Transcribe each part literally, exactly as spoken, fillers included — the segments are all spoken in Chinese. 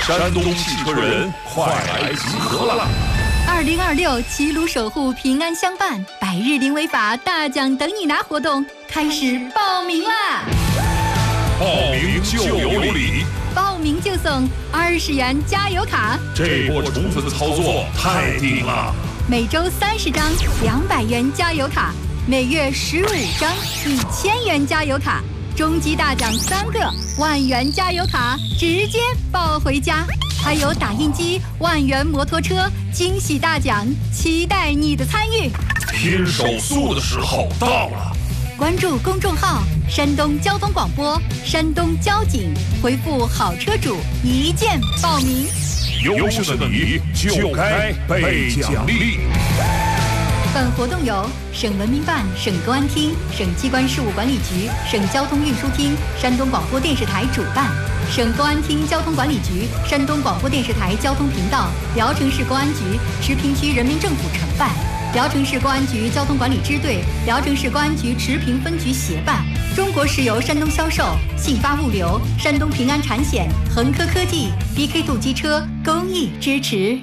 山东汽车人快来集合了！ 二零二六齐鲁守护平安相伴百日零违法大奖等你拿活动开始报名啦！ 报名就有礼， 报名就送二十元加油卡。 这波宠粉操作太顶了！ 每周三十张两百元加油卡，每月十五张一千元加油卡，终极大奖三个万元加油卡，直接抱回家。还有打印机、万元摩托车，惊喜大奖，期待你的参与。 拼手速的时候到了！ 关注公众号山东交通广播、山东交警，回复好车主一键报名。 优秀的你就该被奖励。 本活动由省文明办、省公安厅、省机关事务管理局、省交通运输厅、山东广播电视台主办，省公安厅交通管理局、山东广播电视台交通频道、聊城市公安局、池平区人民政府承办，聊城市公安局交通管理支队、聊城市公安局池平分局协办，中国石油山东销售、信发物流、山东平安产险、恒科科技、B K 度机车公益支持。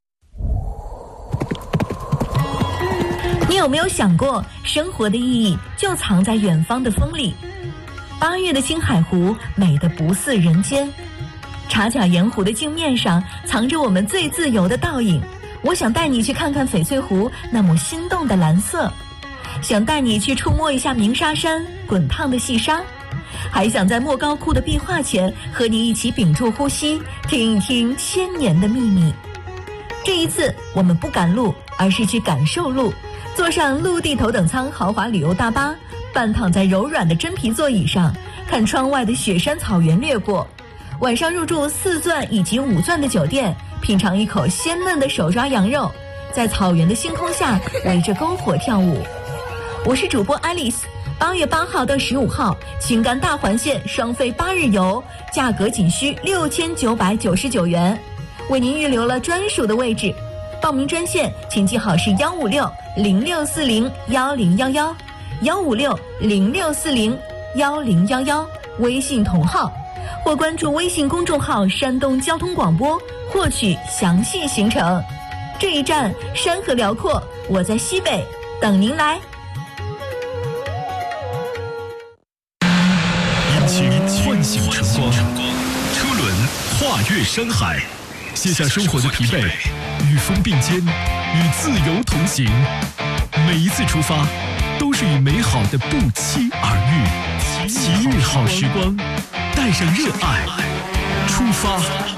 你有没有想过，生活的意义就藏在远方的风里？八月的青海湖美得不似人间，茶卡盐湖的镜面上藏着我们最自由的倒影。我想带你去看看翡翠湖那抹心动的蓝色，想带你去触摸一下鸣沙山滚烫的细沙，还想在莫高窟的壁画前和你一起屏住呼吸，听一听千年的秘密。这一次我们不赶路，而是去感受路，坐上陆地头等舱豪华旅游大巴，半躺在柔软的真皮座椅上，看窗外的雪山草原掠过。晚上入住四钻以及五钻的酒店，品尝一口鲜嫩的手抓羊肉，在草原的星空下围着篝火跳舞。我是主播 Alice， 八月八号到十五号，青甘大环线双飞八日游，价格仅需六千九百九十九元，为您预留了专属的位置。报名专线请记好是幺五六零六四零幺零幺幺，幺五六零六四零幺零幺幺，微信同号，或关注微信公众号山东交通广播获取详细行程。这一站山河辽阔，我在西北等您来。 引擎唤醒晨光，车轮跨越山海，卸下生活的疲惫，与风并肩，与自由同行。每一次出发都是与美好的不期而遇。奇遇好时光，带上热爱出发。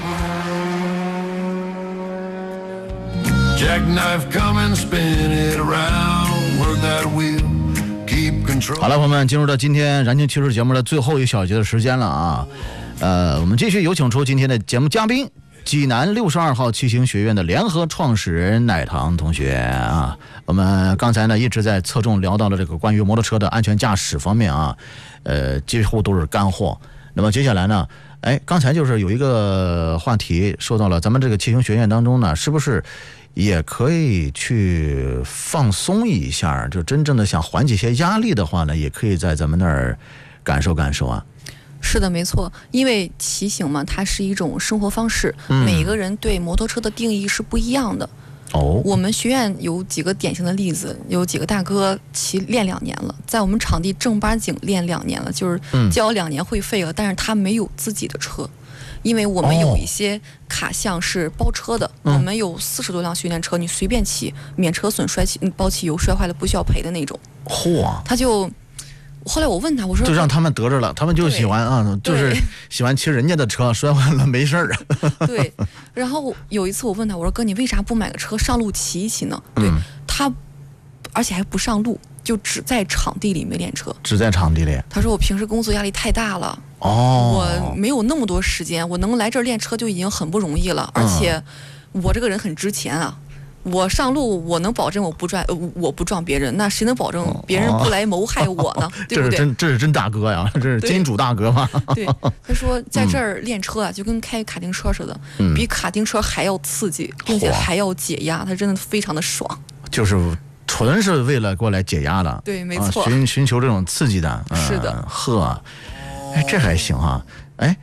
好了，朋友们，进入到今天燃情汽车节目的最后一小节的时间了啊！呃，我们继续有请出今天的节目嘉宾，济南六十二号骑行学院的联合创始人乃堂同学啊。我们刚才呢一直在侧重聊到了这个关于摩托车的安全驾驶方面啊，呃，几乎都是干货。那么接下来呢，哎，刚才就是有一个话题说到了，咱们这个骑行学院当中呢，是不是也可以去放松一下？就真正的想缓解些压力的话呢，也可以在咱们那儿感受感受啊。 是的，没错，因为骑行嘛，它是一种生活方式，嗯、每个人对摩托车的定义是不一样的。哦，我们学院有几个典型的例子，有几个大哥骑练两年了，在我们场地正八经练两年了，就是交两年会费了，但是他没有自己的车。因为我们有一些卡项是包车的，哦、我们有四十多辆训练车，你随便骑，免车损、摔汽、包汽油、摔坏了不需要赔的那种。嚯！他就后来我问他，我说就让他们得着了，他们就喜欢啊，就是喜欢骑人家的车，摔坏了没事儿。 对。然后有一次我问他，我说哥，你为啥不买个车上路骑一骑呢？对、嗯、他，而且还不上路，就只在场地里面练车。 只在场地里。 他说我平时工作压力太大了。哦，我没有那么多时间，我能来这儿练车就已经很不容易了，而且我这个人很值钱啊，我上路我能保证我不撞、呃、我不撞别人，那谁能保证别人不来谋害我呢？哦、对不对？ 这是真这是真大哥呀，这是金主大哥嘛。 对，他说在这儿练车啊，就跟开卡丁车似的，嗯、比卡丁车还要刺激，并且还要解压，他真的非常的爽。 就是纯是为了过来解压的。 对，没错， 啊、寻寻求这种刺激的。 嗯、是的， 呵。哎，这还行哈、啊！哎，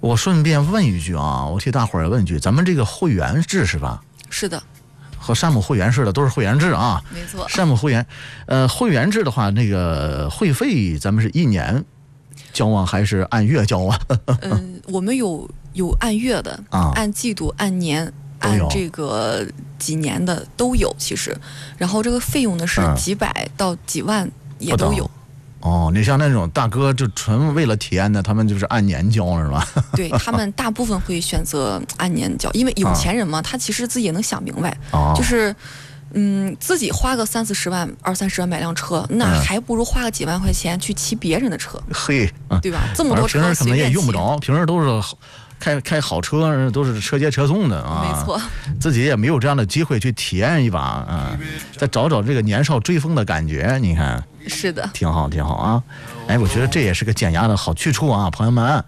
我顺便问一句啊，我替大伙儿问一句，咱们这个会员制是吧？ 是的。 和山姆会员似的，都是会员制啊。 没错。 山姆会员，呃，会员制的话，那个会费咱们是一年交啊，还是按月交啊？ 嗯，我们有有按月的，啊，按季度、按年、按这个几年的都有，其实。然后这个费用呢是几百到几万也都有。 哦，你像那种大哥就纯为了体验的，他们就是按年交是吧？ 对，他们大部分会选择按年交，因为有钱人嘛，啊、他其实自己也能想明白，哦、就是，嗯，自己花个三四十万、二三十万买辆车，那还不如花个几万块钱去骑别人的车， 嘿、 嗯，对吧？这么多车平时可能也用不着，平时都是开开好车，都是车接车送的啊。 没错， 自己也没有这样的机会去体验一把啊，再找找这个年少追风的感觉，你看。 是的， 挺好挺好啊！哎，我觉得这也是个减压的好去处啊，朋友们。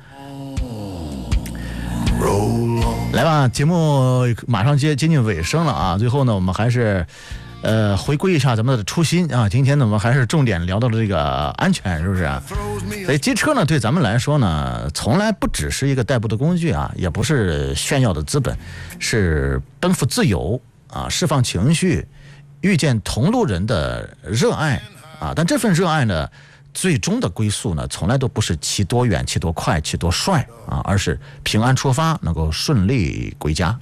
来吧，节目马上接接近尾声了啊！最后呢，我们还是呃回归一下咱们的初心啊。今天呢，我们还是重点聊到了这个安全，是不是？所以机车呢，对咱们来说呢，从来不只是一个代步的工具啊，也不是炫耀的资本，是奔赴自由啊，释放情绪，遇见同路人的热爱。啊，但这份热爱呢，最终的归宿呢，从来都不是骑多远、骑多快、骑多帅啊，而是平安出发，能够顺利归家。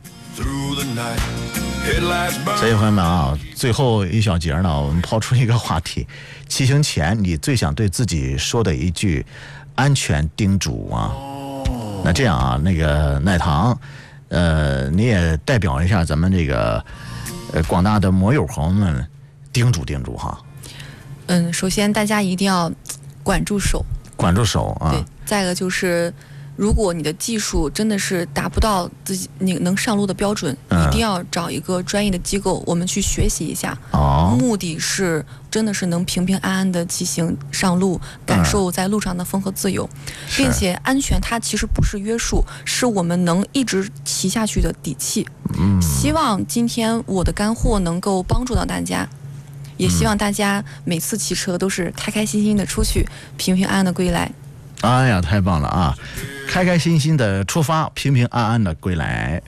所以朋友们啊，最后一小节呢，我们抛出一个话题：骑行前你最想对自己说的一句安全叮嘱啊。那这样啊，那个奶糖，呃，你也代表一下咱们这个呃广大的摩友朋友们，叮嘱叮嘱哈。 嗯，首先大家一定要管住手， 管住手啊。 对，再一个就是，如果你的技术真的是达不到自己你能上路的标准，嗯、一定要找一个专业的机构，我们去学习一下。哦，目的是真的是能平平安安的骑行上路，感受在路上的风和自由，嗯、并且安全它其实不是约束，是我们能一直骑下去的底气。嗯，希望今天我的干货能够帮助到大家。也希望大家每次骑车都是开开心心的出去，平平安安的归来。 哎呀，太棒了啊！开开心心的出发，平平安安的归来。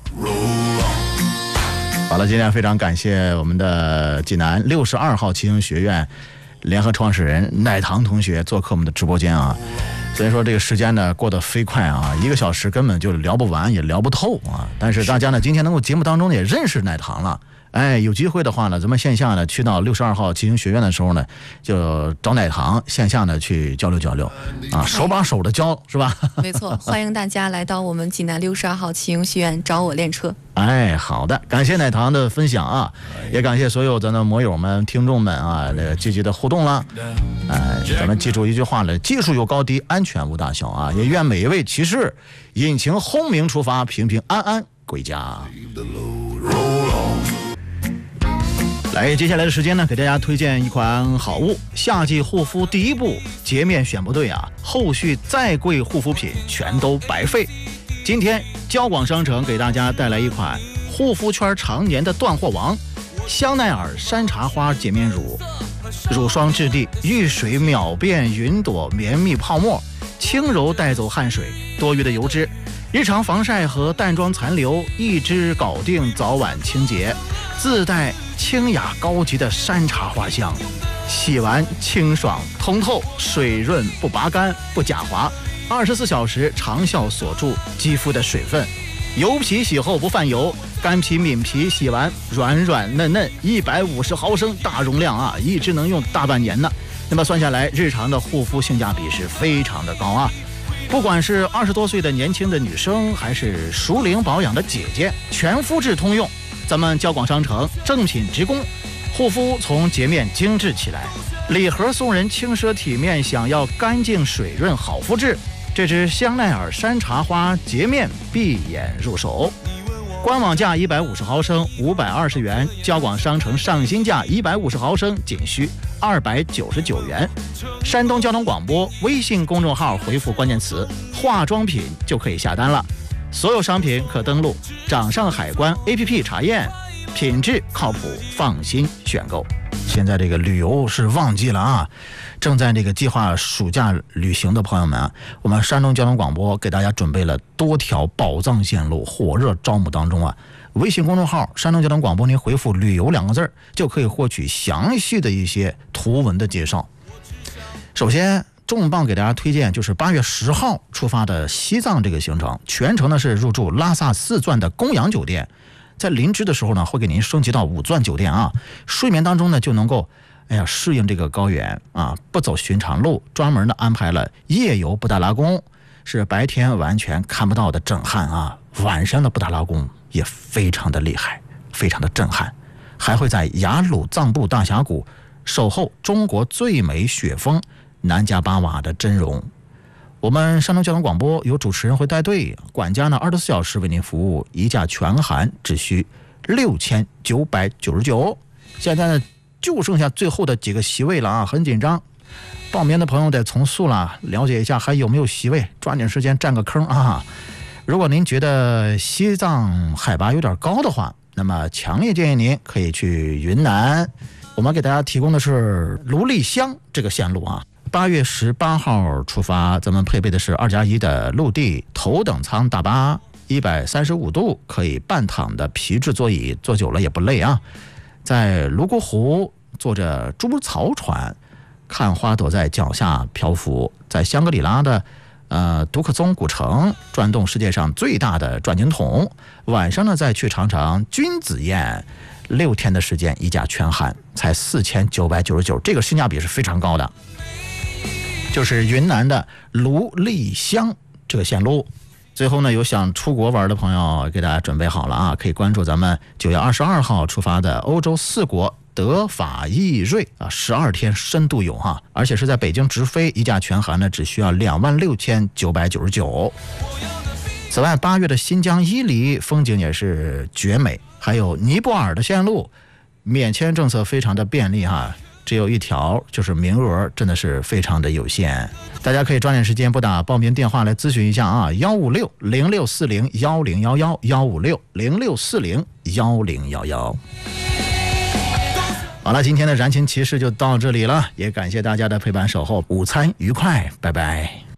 好了，今天非常感谢我们的济南六十二号骑行学院联合创始人奶糖同学做客我们的直播间啊。所以说这个时间呢过得飞快啊，一个小时根本就聊不完，也聊不透啊。但是大家呢今天能够节目当中也认识奶糖了。哎，有机会的话呢，咱们线下呢去到六十二号骑行学院的时候呢，就找奶糖线下呢去交流交流，啊，手把手的教是吧？ 没错，欢迎大家来到我们济南六十二号骑行学院找我练车。 哎，好的，感谢奶糖的分享啊，也感谢所有咱的摩友们、听众们啊，这个积极的互动了。哎，咱们记住一句话了：技术有高低，安全无大小啊！也愿每一位骑士引擎轰鸣出发，平平安安归家。来，接下来的时间呢，给大家推荐一款好物。夏季护肤第一步，洁面选不对啊，后续再贵护肤品全都白费。今天交广商城给大家带来一款护肤圈常年的断货王——香奈儿山茶花洁面乳。乳霜质地，遇水秒变云朵绵密泡沫，轻柔带走汗水、多余的油脂。日常防晒和淡妆残留一支搞定，早晚清洁，自带清雅高级的山茶花香，洗完清爽通透，水润不拔干不假滑，二十四小时长效锁住肌肤的水分，油皮洗后不泛油，干皮抿皮洗完软软嫩嫩，一百五十毫升大容量啊，一支能用大半年呢。那么算下来，日常的护肤性价比是非常的高啊。不管是二十多岁的年轻的女生，还是熟龄保养的姐姐，全肤质通用。咱们交广商城正品直供，护肤从洁面精致起来。礼盒送人轻奢体面，想要干净水润好肤质，这支香奈儿山茶花洁面闭眼入手。官网价一百五十毫升五百二十元，交广商城上新价一百五十毫升仅需二百九十九元。山东交通广播微信公众号回复关键词化妆品就可以下单了。所有商品可登录掌上海关 A P P 查验，品质靠谱，放心选购。 现在这个旅游是旺季了啊，正在这个计划暑假旅行的朋友们啊，我们山东交通广播给大家准备了多条宝藏线路，火热招募当中啊。微信公众号山东交通广播，您回复旅游两个字就可以获取详细的一些图文的介绍。首先重磅给大家推荐就是八月十号出发的西藏这个行程，全程呢是入住拉萨四钻的公羊酒店，在临芝的时候呢会给您升级到五钻酒店啊，睡眠当中呢就能够哎呀适应这个高原啊，不走寻常路，专门的安排了夜游布达拉宫，是白天完全看不到的震撼啊，晚上的布达拉宫也非常的厉害，非常的震撼，还会在雅鲁藏布大峡谷守候中国最美雪峰南迦巴瓦的真容。我们山东交通广播有主持人会带队，管家呢二十四小时为您服务，一价全含只需六千九百九十九。现在呢就剩下最后的几个席位了啊，很紧张，报名的朋友得从速了，了解一下还有没有席位，抓紧时间占个坑啊。如果您觉得西藏海拔有点高的话，那么强烈建议您可以去云南，我们给大家提供的是芦栗乡这个线路啊。八月十八号出发，咱们配备的是二加一的陆地头等舱大巴，一百三十五度可以半躺的皮质座椅，坐久了也不累啊。在泸沽湖坐着猪草船，看花朵在脚下漂浮，在香格里拉的呃独克宗古城转动世界上最大的转经筒，晚上呢再去尝尝君子宴，六天的时间一价全含，才四千九百九十九，这个性价比是非常高的。就是云南的芦栗乡这个线路。最后呢，有想出国玩的朋友给大家准备好了啊，可以关注咱们九月二十二号出发的欧洲四国德法意瑞啊，十二天深度游哈，而且是在北京直飞，一价全含呢只需要两万六千九百九十九。此外，八月的新疆伊犁风景也是绝美，还有尼泊尔的线路，免签政策非常的便利哈，只有一条，就是名额真的是非常的有限，大家可以抓紧时间拨打报名电话来咨询一下啊，幺五六零六四零幺零幺幺，幺五六零六四零幺零幺幺。好了，今天的燃情骑士就到这里了，也感谢大家的陪伴守候，午餐愉快，拜拜。